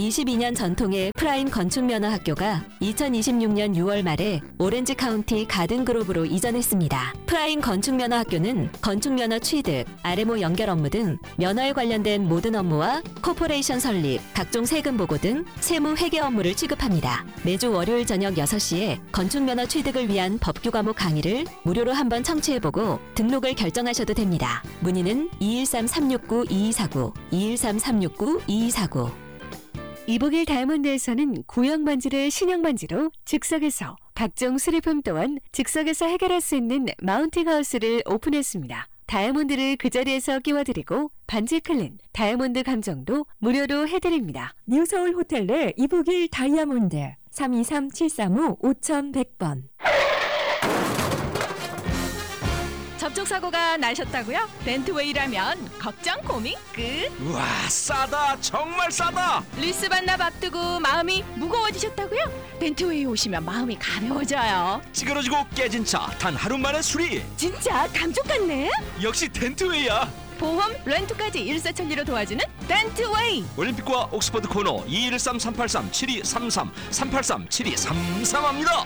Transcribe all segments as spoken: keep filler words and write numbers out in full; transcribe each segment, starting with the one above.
이십이 년 전통의 프라임 건축면허학교가 이천이십육 년 유월 말에 오렌지 카운티 가든그로브로 이전했습니다. 프라임 건축면허학교는 건축면허 취득, 알엠오 연결 업무 등 면허에 관련된 모든 업무와 코퍼레이션 설립, 각종 세금 보고 등 세무 회계 업무를 취급합니다. 매주 월요일 저녁 여섯 시에 건축면허 취득을 위한 법규 과목 강의를 무료로 한번 청취해보고 등록을 결정하셔도 됩니다. 문의는 이일삼 삼육구 이이사구, 이일삼 삼육구 이이사구. 이복일 다이아몬드에서는 구형 반지를 신형 반지로 즉석에서, 각종 수리품 또한 즉석에서 해결할 수 있는 마운팅 하우스를 오픈했습니다. 다이아몬드를 그 자리에서 끼워드리고 반지 클린, 다이아몬드 감정도 무료로 해드립니다. 뉴서울 호텔 내 이복일 다이아몬드 삼이삼 칠삼오 오천백 번. 접촉사고가 나셨다고요? 렌트웨이라면 걱정 고민 끝. 우와, 싸다, 정말 싸다. 리스 반납 앞두고 마음이 무거워지셨다고요? 렌트웨이 오시면 마음이 가벼워져요. 찌그러지고 깨진 차 단 하루 만에 수리. 진짜 감쪽 같네. 역시 덴트웨이야. 보험, 렌트까지 일사천리로 도와주는 렌트웨이. 올림픽과 옥스퍼드 코너 이일삼 삼팔삼 칠이삼삼 삼팔삼 칠이삼삼합니다.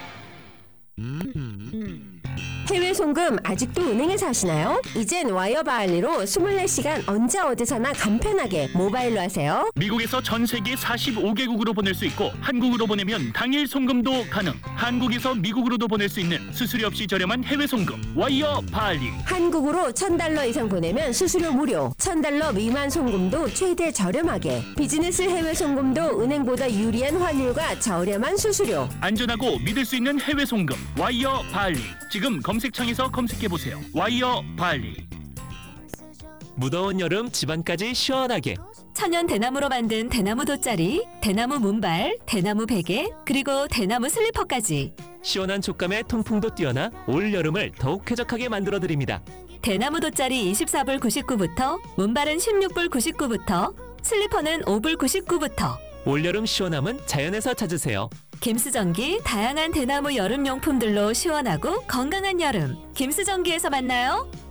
해외 송금 아직도 은행에서 하시나요? 이젠 와이어 바할리로 이십사 시간 언제 어디서나 간편하게 모바일로 하세요. 미국에서 전 세계 사십오 개국으로 보낼 수 있고 한국으로 보내면 당일 송금도 가능. 한국에서 미국으로도 보낼 수 있는 수수료 없이 저렴한 해외 송금 와이어 바할리. 한국으로 천 달러 이상 보내면 수수료 무료. 천 달러 미만 송금도 최대 저렴하게. 비즈니스 해외 송금도 은행보다 유리한 환율과 저렴한 수수료. 안전하고 믿을 수 있는 해외 송금 와이어 바할리. 지금 검색창에서 검색해보세요. 와이어 바할리. 무더운 여름 집안까지 시원하게 천연 대나무로 만든 대나무 돗자리, 대나무 문발, 대나무 베개, 그리고 대나무 슬리퍼까지 시원한 촉감에 통풍도 뛰어나 올 여름을 더욱 쾌적하게 만들어드립니다. 대나무 돗자리 이십사 불 구십구 부터 문발은 십육 불 구십구 부터 슬리퍼는 오 불 구십구 부터. 올여름 시원함은 자연에서 찾으세요. 김수전기 다양한 대나무 여름용품들로 시원하고 건강한 여름. 김수전기에서 만나요.